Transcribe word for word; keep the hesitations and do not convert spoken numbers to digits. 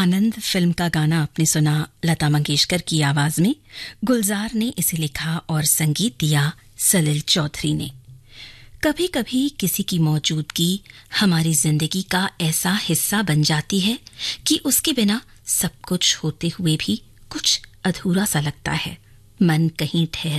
आनंद film का गाना आपने सुना लता मंगेशकर की आवाज में। गुलजार ने इसे लिखा और संगीत दिया सलिल चौधरी ने। कभी कभी किसी की मौजूदगी हमारी जिंदगी का ऐसा हिस्सा बन जाती है कि उसके बिना सब कुछ होते हुए भी कुछ अधूरा सा लगता है। मन कहीं ठहर